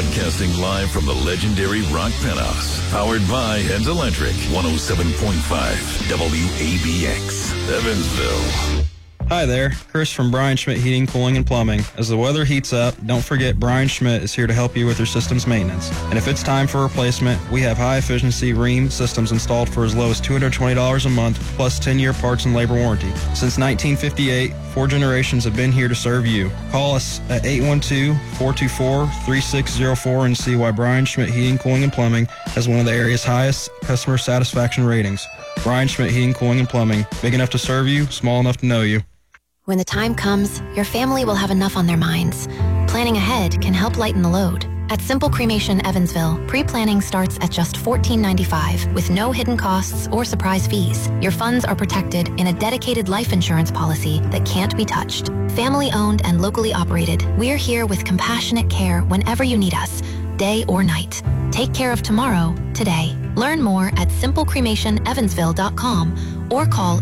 Broadcasting live from the legendary Rock Penthouse. Powered by Heads Electric, 107.5 WABX, Evansville. Hi there, Chris from Brian Schmidt Heating, Cooling, and Plumbing. As the weather heats up, don't forget Brian Schmidt is here to help you with your system's maintenance. And if it's time for replacement, we have high-efficiency Rheem systems installed for as low as $220 a month, plus 10-year parts and labor warranty. Since 1958, 4 generations have been here to serve you. Call us at 812-424-3604 and see why Brian Schmidt Heating, Cooling, and Plumbing has one of the area's highest customer satisfaction ratings. Brian Schmidt Heating, Cooling, and Plumbing. Big enough to serve you, small enough to know you. When the time comes, your family will have enough on their minds. Planning ahead can help lighten the load. At Simple Cremation Evansville, pre-planning starts at just $14.95 with no hidden costs or surprise fees. Your funds are protected in a dedicated life insurance policy that can't be touched. Family-owned and locally operated, we're here with compassionate care whenever you need us, day or night. Take care of tomorrow, today. Learn more at simplecremationevansville.com or call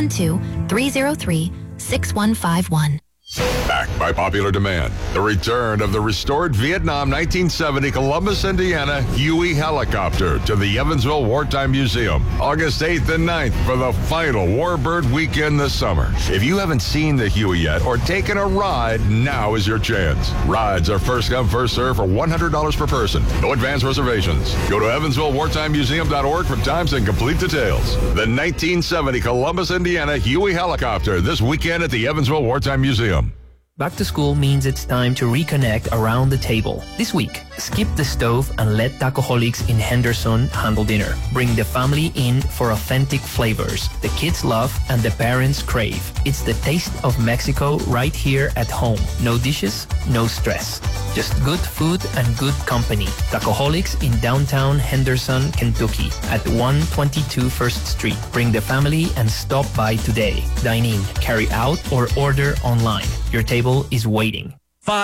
812-303-6151. Backed by popular demand, the return of the restored Vietnam 1970 Columbus, Indiana Huey helicopter to the Evansville Wartime Museum, August 8th and 9th for the final Warbird weekend this summer. If you haven't seen the Huey yet or taken a ride, now is your chance. Rides are first come, first serve for $100 per person. No advance reservations. Go to EvansvilleWartimeMuseum.org for times and complete details. The 1970 Columbus, Indiana Huey helicopter this weekend at the Evansville Wartime Museum. Back to school means it's time to reconnect around the table. This week, skip the stove and let Tacoholics in Henderson handle dinner. Bring the family in for authentic flavors the kids love and the parents crave. It's the taste of Mexico right here at home. No dishes, no stress. Just good food and good company. Tacoholics in downtown Henderson, Kentucky at 122 First Street. Bring the family and stop by today. Dine in, carry out, or order online. Your table is waiting.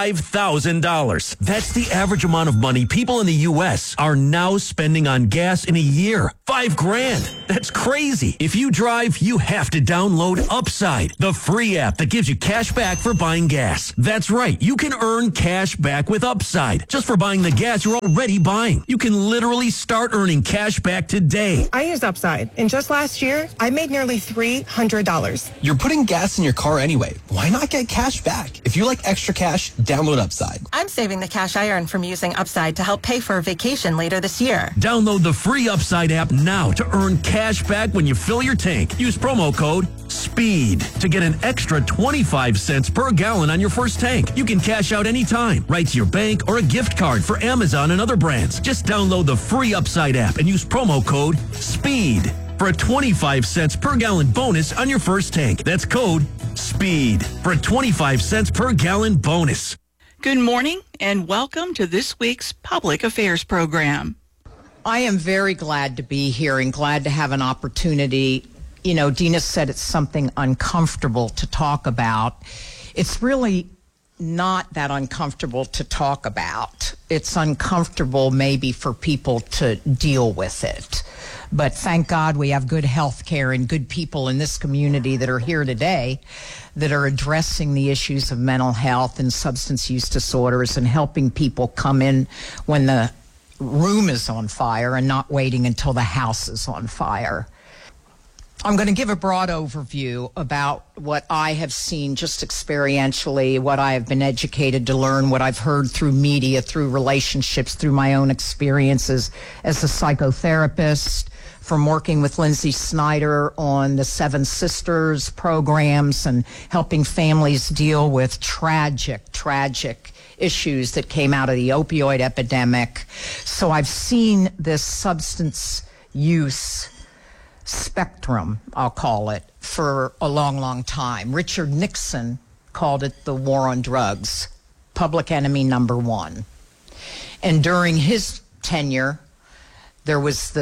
$5,000. That's the average amount of money people in the U.S. are now spending on gas in a year. $5,000. That's crazy. If you drive, you have to download Upside, the free app that gives you cash back for buying gas. That's right. You can earn cash back with Upside just for buying the gas you're already buying. You can literally start earning cash back today. I used Upside, and just last year, I made nearly $300. You're putting gas in your car anyway. Why not get cash back? If you like extra cash, download Upside. I'm saving the cash I earn from using Upside to help pay for a vacation later this year. Download the free Upside app now to earn cash back when you fill your tank. Use promo code SPEED to get an extra 25 cents per gallon on your first tank. You can cash out anytime, right to your bank or a gift card for Amazon and other brands. Just download the free Upside app and use promo code SPEED for a 25 cents per gallon bonus on your first tank. That's code SPEED for a 25 cents per gallon bonus. Good morning and welcome to this week's Public Affairs program. I am very glad to be here and glad to have an opportunity. You know, Dina said it's something uncomfortable to talk about. It's really not that uncomfortable to talk about. It's uncomfortable maybe for people to deal with it. But thank God we have good health care and good people in this community that are here today that are addressing the issues of mental health and substance use disorders and helping people come in when the room is on fire and not waiting until the house is on fire. I'm going to give a broad overview about what I have seen just experientially, what I have been educated to learn, what I've heard through media, through relationships, through my own experiences as a psychotherapist, from working with Lindsay Snyder on the Seven Sisters programs and helping families deal with tragic issues that came out of the opioid epidemic. So I've seen this substance use spectrum, I'll call it, for a long, long time. Richard Nixon called it the war on drugs, public enemy number one. And during his tenure, there was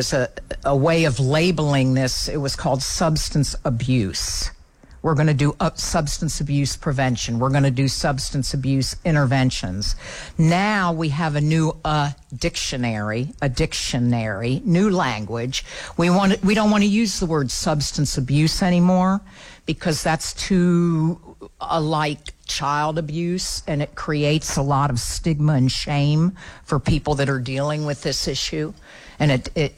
a way of labeling this. It was called substance abuse. We're going to do substance abuse prevention. We're going to do substance abuse interventions. Now we have a new dictionary, new language. We don't want to use the word substance abuse anymore because that's too like child abuse, and it creates a lot of stigma and shame for people that are dealing with this issue. And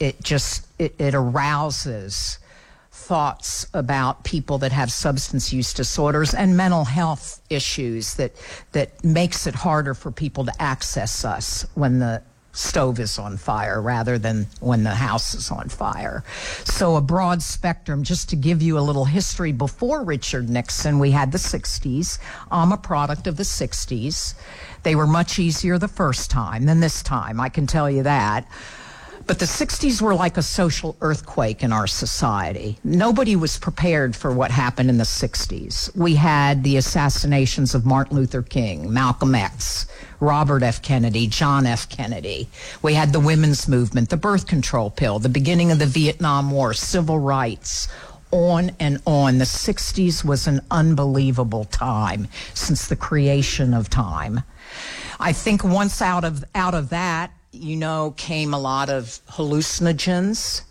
it arouses thoughts about people that have substance use disorders and mental health issues that makes it harder for people to access us when the stove is on fire rather than when the house is on fire. So a broad spectrum. Just to give you a little history, before Richard Nixon, we had the 60s. I'm a product of the 60s. They were much easier the first time than this time, I can tell you that. But the 60s were like a social earthquake in our society. Nobody was prepared for what happened in the 60s. We had the assassinations of Martin Luther King, Malcolm X, Robert F. Kennedy, John F. Kennedy. We had the women's movement, the birth control pill, the beginning of the Vietnam War, civil rights, on and on. The 60s was an unbelievable time since the creation of time. I think once out of that, came a lot of hallucinogens.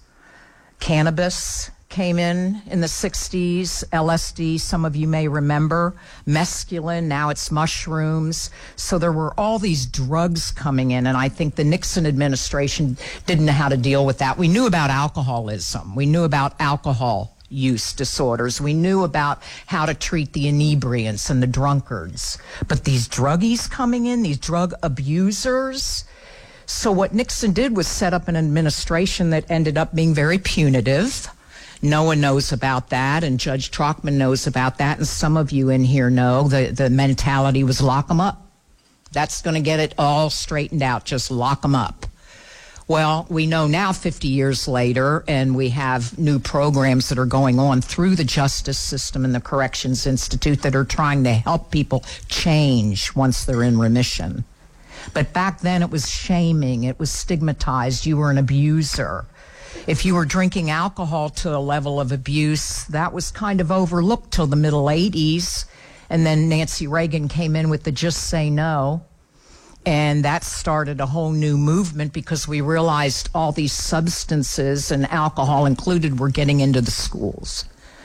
Cannabis came in the 60s. LSD, some of you may remember. Mescaline, now it's mushrooms. So there were all these drugs coming in, and I think the Nixon administration didn't know how to deal with that. We knew about alcoholism. We knew about alcohol use disorders. We knew about how to treat the inebriants and the drunkards. But these druggies coming in, these drug abusers. So what Nixon did was set up an administration that ended up being very punitive. No one knows about that, and Judge Trachman knows about that, and some of you in here know the mentality was lock them up. That's going to get it all straightened out, just lock them up. Well, we know now 50 years later, and we have new programs that are going on through the justice system and the Corrections Institute that are trying to help people change once they're in remission. But back then it was shaming, it was stigmatized, you were an abuser. If you were drinking alcohol to a level of abuse, that was kind of overlooked till the middle 80s. And then Nancy Reagan came in with the Just Say No. And that started a whole new movement because we realized all these substances, and alcohol included, were getting into the schools.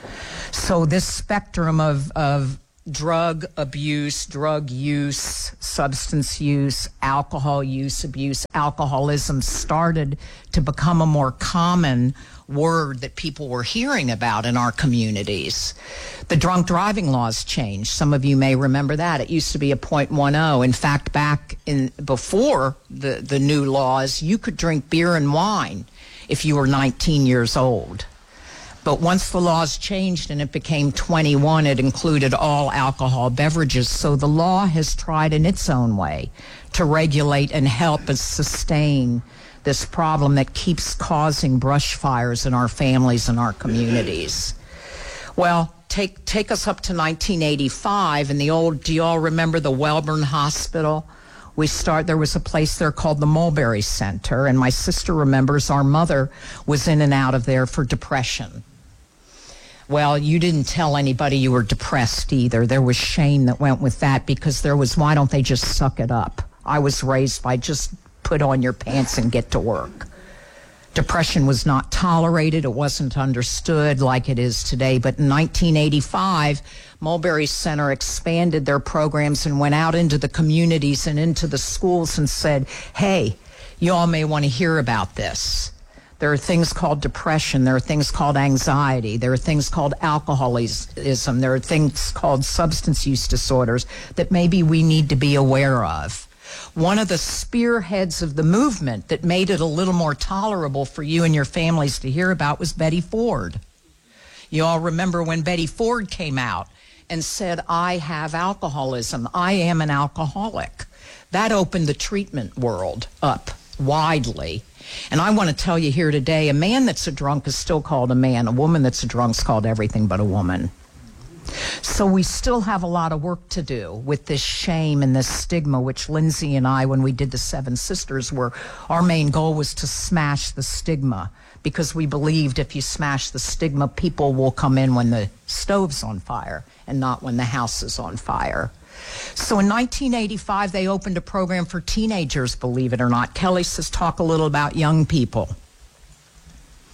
So this spectrum of drug abuse, drug use, substance use, alcohol use, abuse, alcoholism started to become a more common word that people were hearing about in our communities. The drunk driving laws changed. Some of you may remember that. It used to be a .10. In fact, before the new laws, you could drink beer and wine if you were 19 years old. But once the laws changed and it became 21, it included all alcohol beverages. So the law has tried in its own way to regulate and help us sustain this problem that keeps causing brush fires in our families and our communities. Well, take us up to 1985 and do you all remember the Welborn Hospital? There was a place there called the Mulberry Center, and my sister remembers our mother was in and out of there for depression. Well, you didn't tell anybody you were depressed either. There was shame that went with that because there was, why don't they just suck it up? I was raised by just put on your pants and get to work. Depression was not tolerated. It wasn't understood like it is today. But in 1985, Mulberry Center expanded their programs and went out into the communities and into the schools and said, hey, you all may want to hear about this. There are things called depression. There are things called anxiety. There are things called alcoholism. There are things called substance use disorders that maybe we need to be aware of. One of the spearheads of the movement that made it a little more tolerable for you and your families to hear about was Betty Ford. You all remember when Betty Ford came out and said, I have alcoholism. I am an alcoholic. That opened the treatment world up widely. And I want to tell you here today, a man that's a drunk is still called a man. A woman that's a drunk is called everything but a woman. So we still have a lot of work to do with this shame and this stigma, which Lindsay and I, when we did the Seven Sisters, our main goal was to smash the stigma, because we believed if you smash the stigma, people will come in when the stove's on fire and not when the house is on fire. So in 1985, they opened a program for teenagers, believe it or not. Kelly says, talk a little about young people.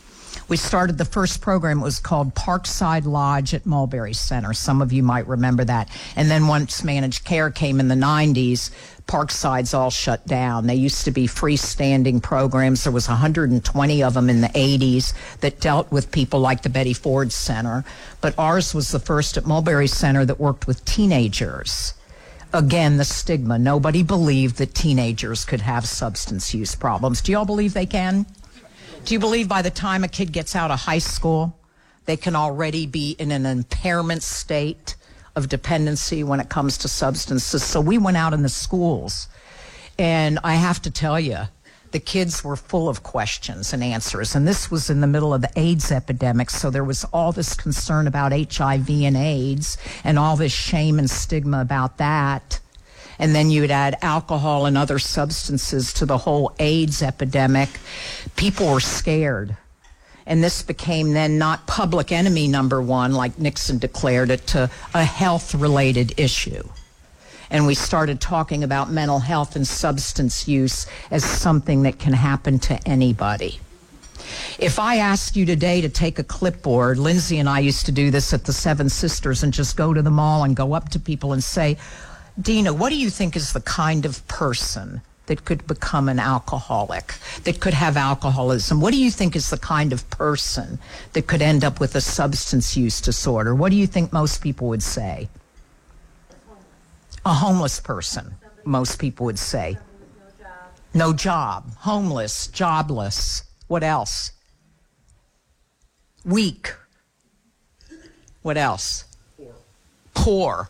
We started the first program. It was called Parkside Lodge at Mulberry Center. Some of you might remember that. And then once managed care came in the 90s, Parkside's all shut down. They used to be freestanding programs. There was 120 of them in the 80s that dealt with people like the Betty Ford Center. But ours was the first at Mulberry Center that worked with teenagers. Again, the stigma. Nobody believed that teenagers could have substance use problems. Do you all believe they can? Do you believe by the time a kid gets out of high school, they can already be in an impairment state of dependency when it comes to substances? So we went out in the schools, and I have to tell you, the kids were full of questions and answers. And this was in the middle of the AIDS epidemic, so there was all this concern about HIV and AIDS and all this shame and stigma about that. And then you'd add alcohol and other substances to the whole AIDS epidemic. People were scared. And this became then not public enemy number one, like Nixon declared it, to a health-related issue. And we started talking about mental health and substance use as something that can happen to anybody. If I ask you today to take a clipboard, Lindsay and I used to do this at the Seven Sisters, and just go to the mall and go up to people and say, Dina, what do you think is the kind of person that could become an alcoholic, that could have alcoholism? What do you think is the kind of person that could end up with a substance use disorder? What do you think most people would say? A homeless person, most people would say. No job, homeless, jobless. What else? Weak. What else? Poor.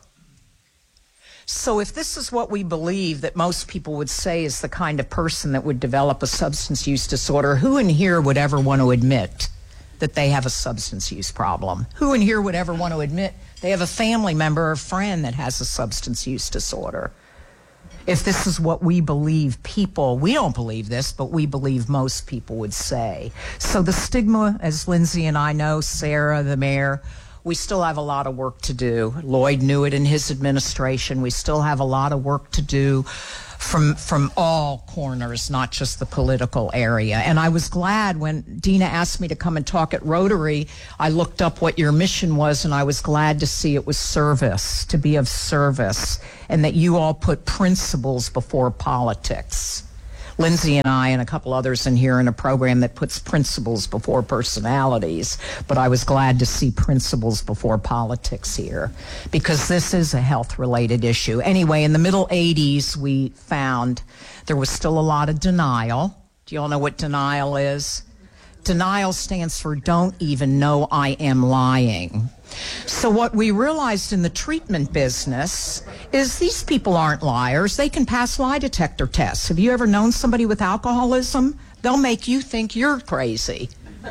So if this is what we believe that most people would say is the kind of person that would develop a substance use disorder, who in here would ever want to admit that they have a substance use problem? Who in here would ever want to admit they have a family member or friend that has a substance use disorder? If this is what we believe people, we don't believe this, but we believe most people would say. So the stigma, as Lindsay and I know, Sarah, the mayor, we still have a lot of work to do. Lloyd knew it in his administration. We still have a lot of work to do from all corners, not just the political area. And I was glad when Dina asked me to come and talk at Rotary, I looked up what your mission was, and I was glad to see it was service, to be of service, and that you all put principles before politics. Lindsay and I and a couple others in here in a program that puts principles before personalities, but I was glad to see principles before politics here, because this is a health-related issue. Anyway, in the middle 80s, we found there was still a lot of denial. Do you all know what denial is? Denial stands for don't even know I am lying. So what we realized in the treatment business is these people aren't liars. They can pass lie detector tests. Have you ever known somebody with alcoholism? They'll make you think you're crazy.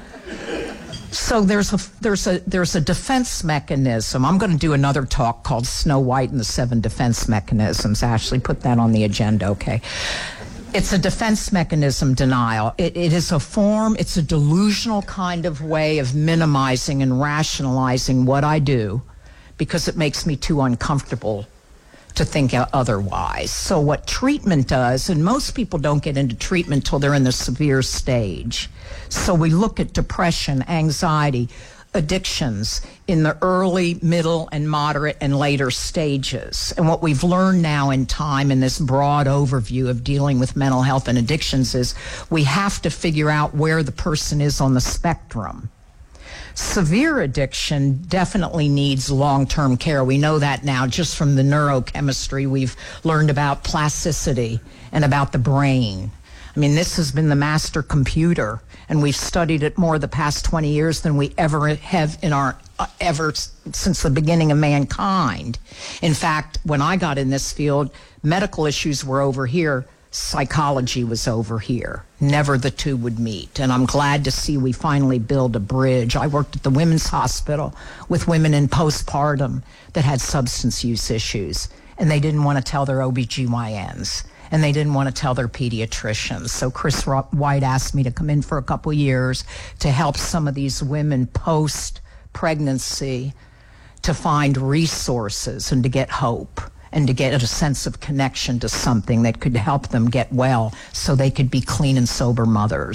So there's a defense mechanism. I'm going to do another talk called Snow White and the 7 Defense Mechanisms. Ashley, put that on the agenda, okay? It's a defense mechanism, denial. It is a form, it's a delusional kind of way of minimizing and rationalizing what I do because it makes me too uncomfortable to think otherwise. So what treatment does, and most people don't get into treatment till they're in the severe stage. So we look at depression, anxiety, addictions in the early, middle, and moderate and later stages. And what we've learned now in time in this broad overview of dealing with mental health and addictions is we have to figure out where the person is on the spectrum. Severe addiction definitely needs long-term care. We know that now just from the neurochemistry. We've learned about plasticity and about the brain. I mean, this has been the master computer, and we've studied it more the past 20 years than we ever have in our ever since the beginning of mankind. In fact, when I got in this field, medical issues were over here, psychology was over here. Never the two would meet, and I'm glad to see we finally build a bridge. I worked at the Women's Hospital with women in postpartum that had substance use issues, and they didn't want to tell their OBGYNs. And they didn't want to tell their pediatricians. So Chris White asked me to come in for a couple years to help some of these women post-pregnancy to find resources and to get hope and to get a sense of connection to something that could help them get well so they could be clean and sober mothers.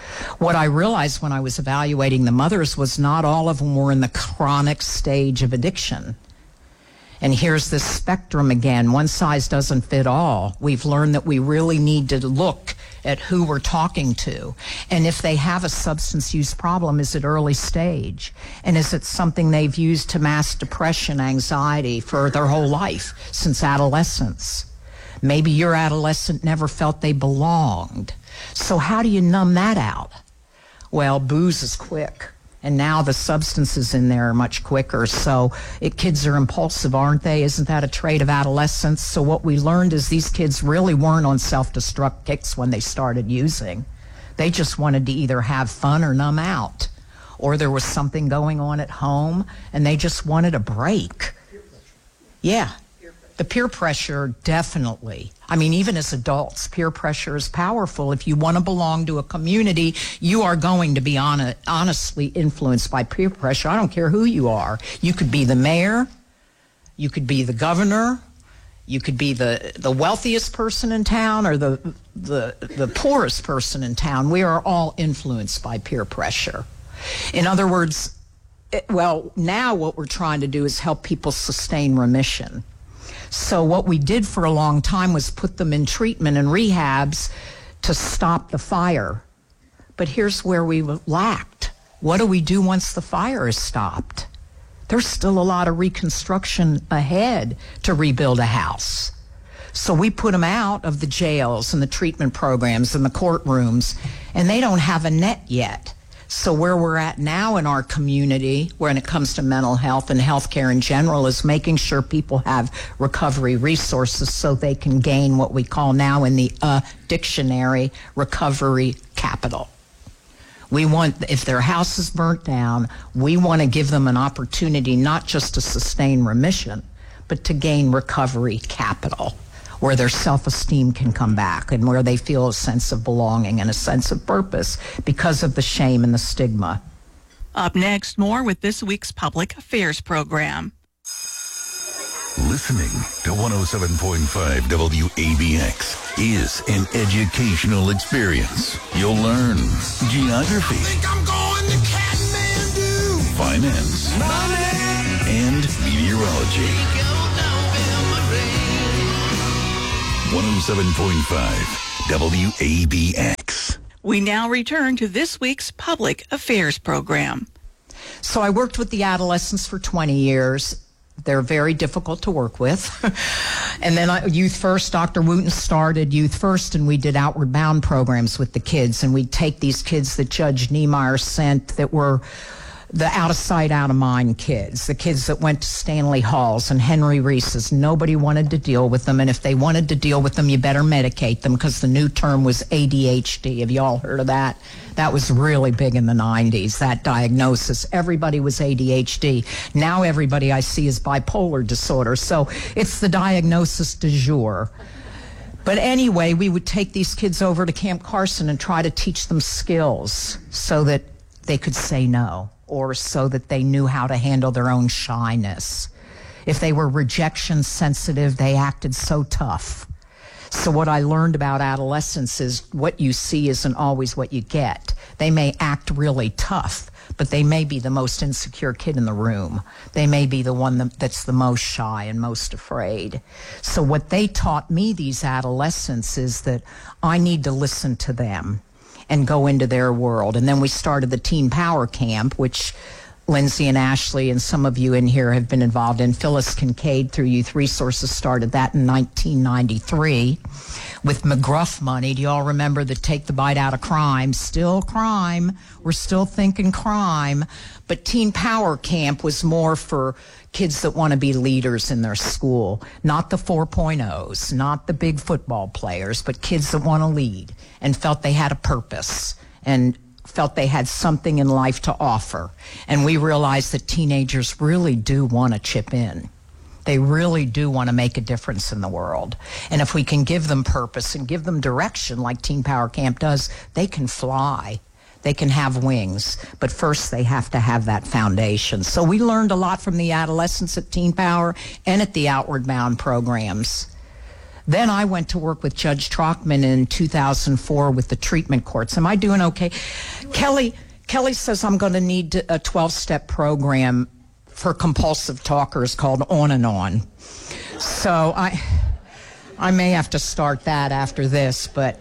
What I realized when I was evaluating the mothers was not all of them were in the chronic stage of addiction. And here's this spectrum again. One size doesn't fit all. We've learned that we really need to look at who we're talking to. And if they have a substance use problem, is it early stage? And is it something they've used to mask depression, anxiety for their whole life, since adolescence? Maybe your adolescent never felt they belonged. So how do you numb that out? Well, booze is quick. And now the substances in there are much quicker. So kids are impulsive, aren't they? Isn't that a trait of adolescence? So what we learned is these kids really weren't on self-destruct kicks when they started using. They just wanted to either have fun or numb out. Or there was something going on at home and they just wanted a break. Yeah. The peer pressure, definitely. I mean, even as adults, peer pressure is powerful. If you want to belong to a community, you are going to be honestly influenced by peer pressure. I don't care who you are. You could be the mayor. You could be the governor. You could be the wealthiest person in town or the poorest person in town. We are all influenced by peer pressure. In other words, now what we're trying to do is help people sustain remission. So what we did for a long time was put them in treatment and rehabs to stop the fire. But here's where we lacked. What do we do once the fire is stopped? There's still a lot of reconstruction ahead to rebuild a house. So we put them out of the jails and the treatment programs and the courtrooms, and they don't have a net yet. So where we're at now in our community, when it comes to mental health and healthcare in general, is making sure people have recovery resources so they can gain what we call now in the dictionary, recovery capital. We want, if their house is burnt down, we want to give them an opportunity not just to sustain remission, but to gain recovery capital, where their self-esteem can come back and where they feel a sense of belonging and a sense of purpose because of the shame and the stigma. Up next, more with this week's Public Affairs program. Listening to 107.5 WABX is an educational experience. You'll learn geography, finance, and meteorology. 107.5 WABX. We now return to this week's Public Affairs program. So I worked with the adolescents for 20 years. They're very difficult to work with. And then Youth First, Dr. Wooten started Youth First, and we did Outward Bound programs with the kids. And we'd take these kids that Judge Niemeyer sent that were the out of sight, out of mind kids, the kids that went to Stanley Halls and Henry Reese's. Nobody wanted to deal with them, and if they wanted to deal with them, you better medicate them, because the new term was ADHD. Have you all heard of that? That was really big in the 90s, that diagnosis. Everybody was ADHD. Now everybody I see is bipolar disorder, so it's the diagnosis du jour. But anyway, we would take these kids over to Camp Carson and try to teach them skills so that they could say no, or so that they knew how to handle their own shyness. If they were rejection sensitive, they acted so tough. So what I learned about adolescence is what you see isn't always what you get. They may act really tough, but they may be the most insecure kid in the room. They may be the one that's the most shy and most afraid. So what they taught me, these adolescents, is that I need to listen to them and go into their world. And then we started the Teen Power Camp, which Lindsay and Ashley and some of you in here have been involved in. Phyllis Kincaid through Youth Resources started that in 1993 with McGruff money. Do you all remember the Take the Bite Out of Crime? Still crime. We're still thinking crime. But Teen Power Camp was more for kids that want to be leaders in their school, not the 4.0s, not the big football players, but kids that want to lead and felt they had a purpose and felt they had something in life to offer. And we realized that teenagers really do want to chip in. They really do want to make a difference in the world. And if we can give them purpose and give them direction like Teen Power Camp does, they can fly. They can have wings, but first they have to have that foundation. So we learned a lot from the adolescents at Teen Power and at the Outward Bound programs. Then I went to work with Judge Trockman in 2004 with the treatment courts. Am I doing okay? Kelly says I'm going to need a 12-step program for compulsive talkers called On and On. So I may have to start that after this, but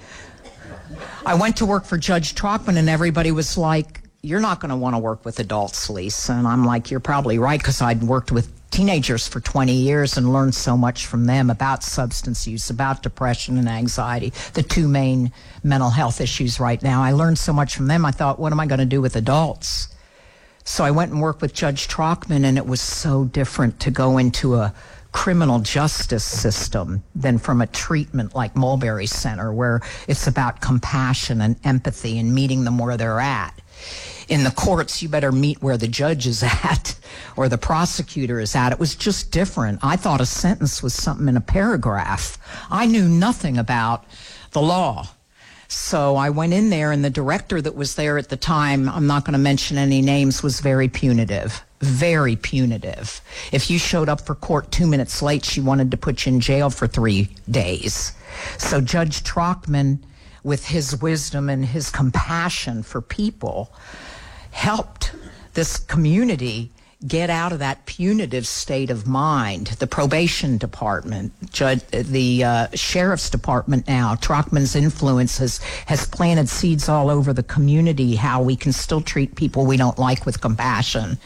I went to work for Judge Trockman, and everybody was like, you're not going to want to work with adults, Lisa. And I'm like, you're probably right, because I'd worked with teenagers for 20 years and learned so much from them about substance use, about depression and anxiety, the two main mental health issues right now. I learned so much from them. I thought, what am I going to do with adults? So I went and worked with Judge Trockman, and it was so different to go into a criminal justice system than from a treatment like Mulberry Center, where it's about compassion and empathy and meeting them where they're at. In the courts, you better meet where the judge is at or the prosecutor is at. It was just different. I thought a sentence was something in a paragraph. I knew nothing about the law. So I went in there, and the director that was there at the time, I'm not going to mention any names, was very punitive. Very punitive. If you showed up for court 2 minutes late, she wanted to put you in jail for 3 days. So Judge Trockman, with his wisdom and his compassion for people, helped this community get out of that punitive state of mind. The probation department, the sheriff's department now, Trockman's influence has planted seeds all over the community, how we can still treat people we don't like with compassion.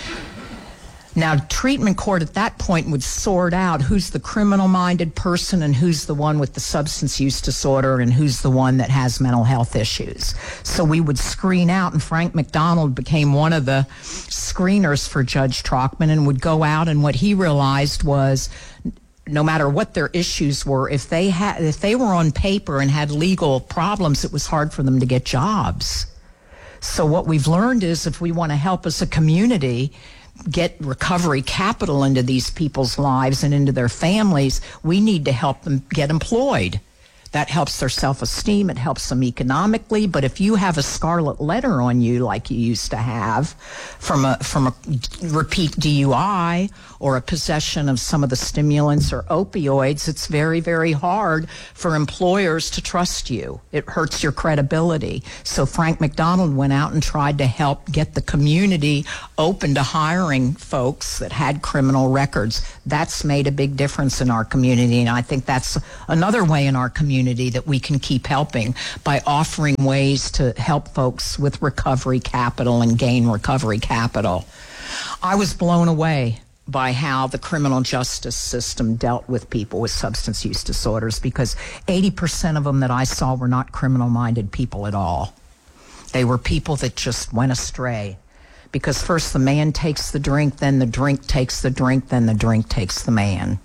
Now, treatment court at that point would sort out who's the criminal-minded person and who's the one with the substance use disorder and who's the one that has mental health issues. So we would screen out, and Frank McDonald became one of the screeners for Judge Trockman and would go out, and what he realized was no matter what their issues were, if they were on paper and had legal problems, it was hard for them to get jobs. So what we've learned is if we want to help as a community get recovery capital into these people's lives and into their families, we need to help them get employed. That helps their self-esteem. It helps them economically. But if you have a scarlet letter on you like you used to have from a repeat DUI or a possession of some of the stimulants or opioids, it's very, very hard for employers to trust you. It hurts your credibility. So Frank McDonald went out and tried to help get the community open to hiring folks that had criminal records. That's made a big difference in our community, and I think that's another way in our community that we can keep helping, by offering ways to help folks with recovery capital and gain recovery capital. I was blown away by how the criminal justice system dealt with people with substance use disorders, because 80% of them that I saw were not criminal-minded people at all. They were people that just went astray. Because first the man takes the drink, then the drink takes the drink, then the drink takes the man.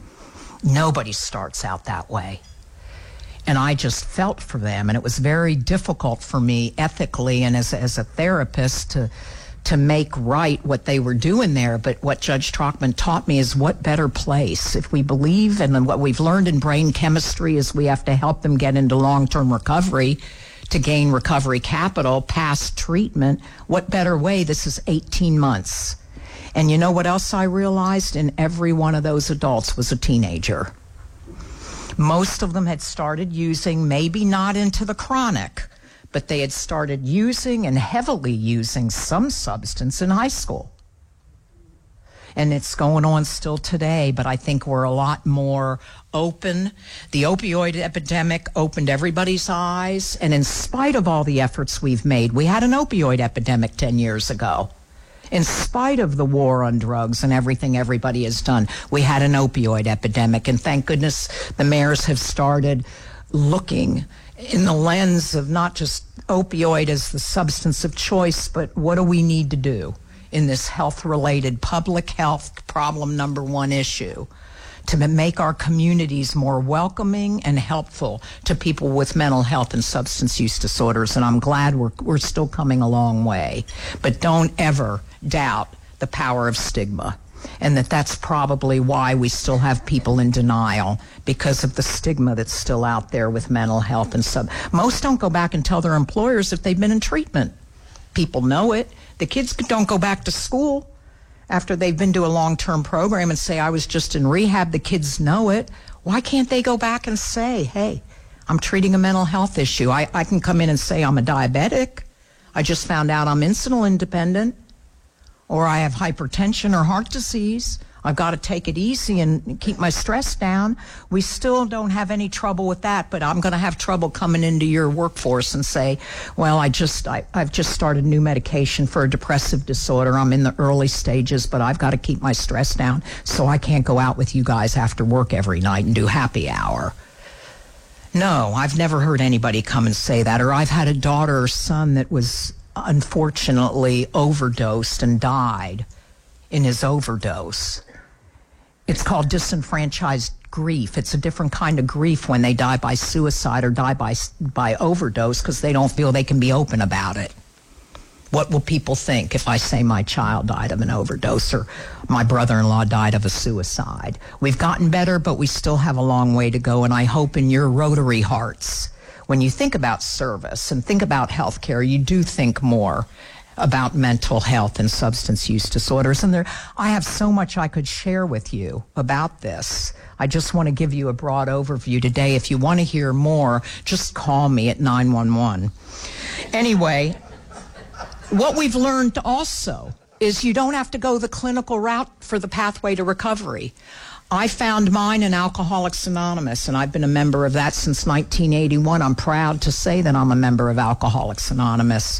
Nobody starts out that way. And I just felt for them, and it was very difficult for me ethically and as a therapist to make right what they were doing there. But what Judge Trockman taught me is what better place. If we believe, and what we've learned in brain chemistry is we have to help them get into long-term recovery to gain recovery capital past treatment. What better way? This is 18 months. And you know what else I realized? In every one of those adults was a teenager. Most of them had started using, maybe not into the chronic, but they had started using and heavily using some substance in high school. And it's going on still today, but I think we're a lot more open. The opioid epidemic opened everybody's eyes, and in spite of all the efforts we've made, we had an opioid epidemic 10 years ago. In spite of the war on drugs and everything everybody has done, we had an opioid epidemic. And thank goodness the mayors have started looking in the lens of not just opioid as the substance of choice, but what do we need to do in this health-related public health problem number one issue to make our communities more welcoming and helpful to people with mental health and substance use disorders. And I'm glad we're still coming a long way. But don't ever doubt the power of stigma, and that's probably why we still have people in denial, because of the stigma that's still out there with mental health and most don't go back and tell their employers if they've been in treatment. People know it. The kids don't go back to school after they've been to a long-term program and say, I was just in rehab. The kids know it. Why can't they go back and say, hey, I'm treating a mental health issue. I can come in and say I'm a diabetic. I just found out I'm insulin dependent, or I have hypertension or heart disease. I've got to take it easy and keep my stress down. We still don't have any trouble with that, but I'm going to have trouble coming into your workforce and say, well, I've just started new medication for a depressive disorder. I'm in the early stages, but I've got to keep my stress down, so I can't go out with you guys after work every night and do happy hour. No, I've never heard anybody come and say that. Or I've had a daughter or son that was unfortunately overdosed and died in his overdose. It's called disenfranchised grief. It's a different kind of grief when they die by suicide or die by overdose, because they don't feel they can be open about it. What will people think if I say my child died of an overdose or my brother-in-law died of a suicide? We've gotten better, but we still have a long way to go, and I hope in your Rotary hearts, when you think about service and think about health care, you do think more about mental health and substance use disorders. And I have so much I could share with you about this. I just want to give you a broad overview today. If you want to hear more, just call me at 911. Anyway, what we've learned also is you don't have to go the clinical route for the pathway to recovery. I found mine in Alcoholics Anonymous, and I've been a member of that since 1981. I'm proud to say that I'm a member of Alcoholics Anonymous.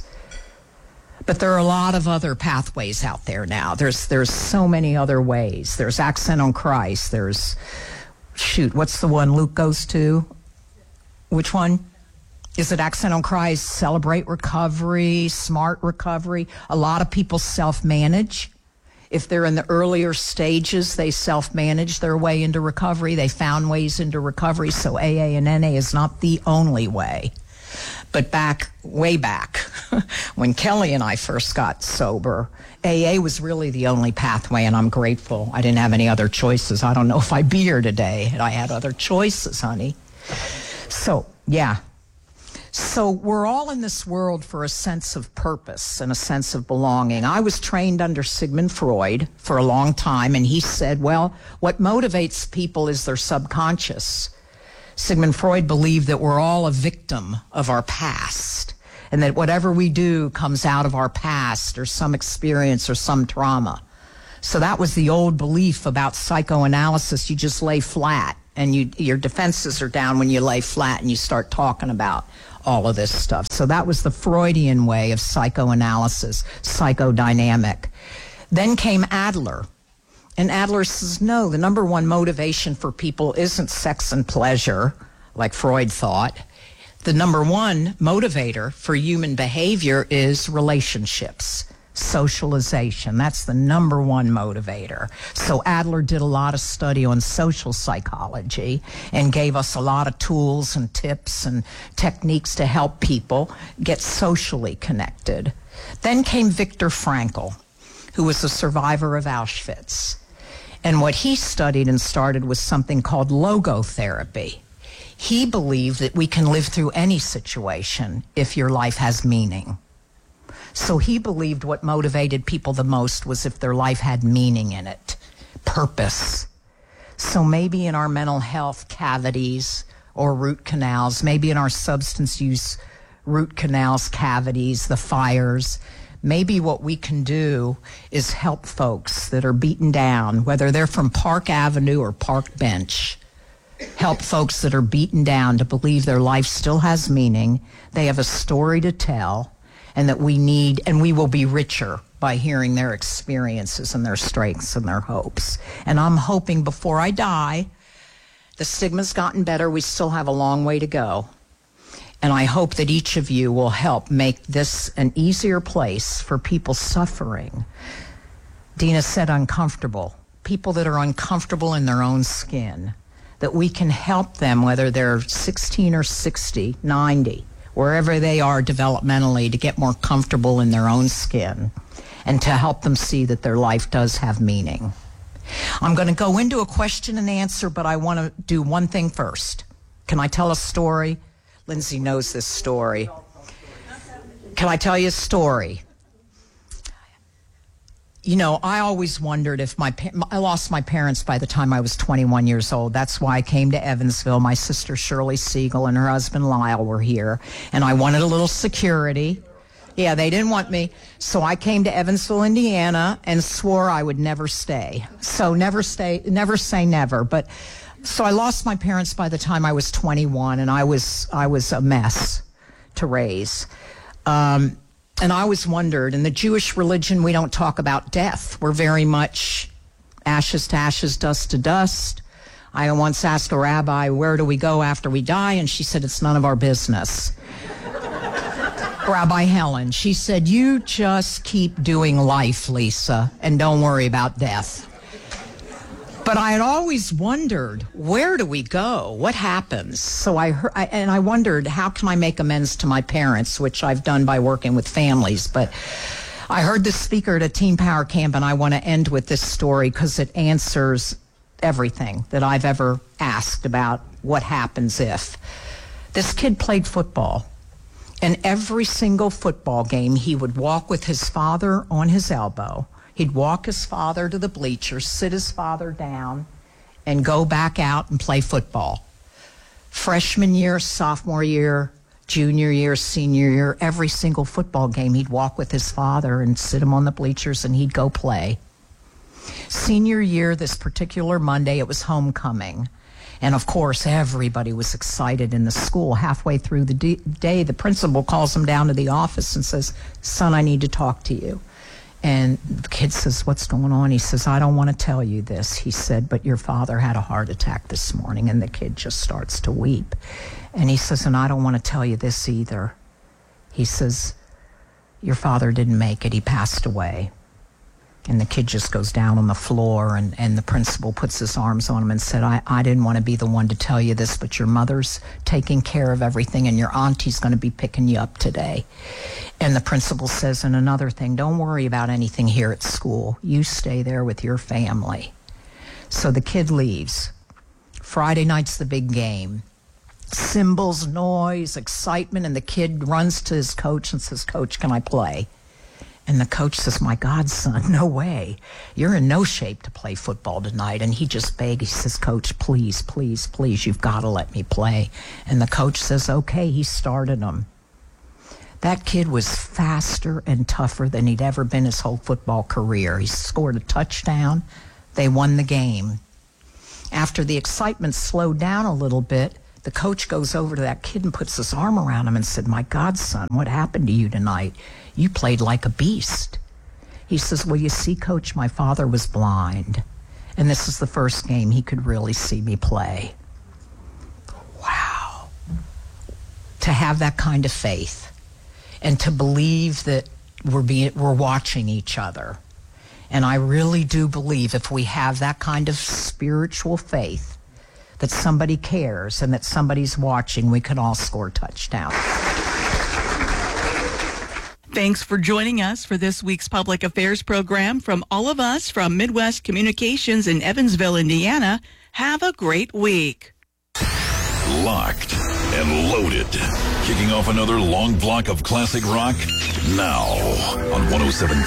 But there are a lot of other pathways out there now. There's so many other ways. There's Accent on Christ. There's, what's the one Luke goes to? Which one? Is it Accent on Christ, Celebrate Recovery, Smart Recovery? A lot of people self-manage. If they're in the earlier stages, they self-manage their way into recovery. They found ways into recovery, so AA and NA is not the only way. But way back, when Kelly and I first got sober, AA was really the only pathway, and I'm grateful. I didn't have any other choices. I don't know if I'd be here today had I had other choices, honey. So, yeah. So we're all in this world for a sense of purpose and a sense of belonging. I was trained under Sigmund Freud for a long time, and he said, well, what motivates people is their subconscious. Sigmund Freud believed that we're all a victim of our past, and that whatever we do comes out of our past or some experience or some trauma. So that was the old belief about psychoanalysis. You just lay flat, and your defenses are down when you lay flat and you start talking about all of this stuff. So that was the Freudian way of psychoanalysis, psychodynamic. Then came Adler. And Adler says, no, the number one motivation for people isn't sex and pleasure, like Freud thought. The number one motivator for human behavior is relationships, socialization. That's the number one motivator. So Adler did a lot of study on social psychology and gave us a lot of tools and tips and techniques to help people get socially connected. Then came Viktor Frankl, who was a survivor of Auschwitz. And what he studied and started was something called logotherapy. He believed that we can live through any situation if your life has meaning. So he believed what motivated people the most was if their life had meaning in it, purpose. So maybe in our mental health cavities or root canals, maybe in our substance use root canals, cavities, the fires, maybe what we can do is help folks that are beaten down, whether they're from Park Avenue or Park Bench. Help folks that are beaten down to believe their life still has meaning, they have a story to tell, and that we will be richer by hearing their experiences and their strengths and their hopes. And I'm hoping before I die, the stigma's gotten better, we still have a long way to go. And I hope that each of you will help make this an easier place for people suffering. Dina said uncomfortable. People that are uncomfortable in their own skin. That we can help them, whether they're 16 or 60, 90, wherever they are developmentally, to get more comfortable in their own skin and to help them see that their life does have meaning. I'm going to go into a question and answer, but I want to do one thing first. Can I tell a story? Lindsay knows this story. Can I tell you a story? I always wondered if I lost my parents by the time I was 21 years old. That's why I came to Evansville. My sister Shirley Siegel and her husband Lyle were here, and I wanted a little security. Yeah, they didn't want me. So I came to Evansville, Indiana, and swore I would never stay. So never say never. But so I lost my parents by the time I was 21, and I was a mess to raise. And I always wondered, in the Jewish religion, we don't talk about death. We're very much ashes to ashes, dust to dust. I once asked a rabbi, where do we go after we die? And she said, it's none of our business. Rabbi Helen, she said, you just keep doing life, Lisa, and don't worry about death. But I had always wondered, where do we go? What happens? So I wondered, how can I make amends to my parents, which I've done by working with families. But I heard this speaker at a Teen Power Camp, and I want to end with this story because it answers everything that I've ever asked about what happens if. This kid played football. And every single football game, he would walk with his father on his elbow. He'd walk his father to the bleachers, sit his father down, and go back out and play football. Freshman year, sophomore year, junior year, senior year, every single football game, he'd walk with his father and sit him on the bleachers, and he'd go play. Senior year, this particular Monday, it was homecoming. And, of course, everybody was excited in the school. Halfway through the day, the principal calls him down to the office and says, son, I need to talk to you. And the kid says, what's going on? He says, I don't want to tell you this. He said, but your father had a heart attack this morning. And the kid just starts to weep. And he says, and I don't want to tell you this either. He says, your father didn't make it. He passed away. And the kid just goes down on the floor, and the principal puts his arms on him and said, I didn't want to be the one to tell you this, but your mother's taking care of everything, and your auntie's going to be picking you up today. And the principal says, and another thing, don't worry about anything here at school. You stay there with your family. So the kid leaves. Friday night's the big game. Cymbals, noise, excitement, and the kid runs to his coach and says, Coach, can I play? And the coach says, my God, son, no way. You're in no shape to play football tonight. And he just begged. He says, Coach, please, please, please, you've got to let me play. And the coach says, okay. He started him. That kid was faster and tougher than he'd ever been his whole football career. He scored a touchdown. They won the game. After the excitement slowed down a little bit, the coach goes over to that kid and puts his arm around him and said, my God, son, what happened to you tonight? You played like a beast. He says, well, you see, Coach, my father was blind, and this is the first game he could really see me play. Wow. To have that kind of faith and to believe that we're watching each other. And I really do believe if we have that kind of spiritual faith, that somebody cares and that somebody's watching, we can all score touchdowns. Thanks for joining us for this week's Public Affairs program. From all of us from Midwest Communications in Evansville, Indiana, have a great week. Locked and loaded. Kicking off another long block of classic rock now on 107.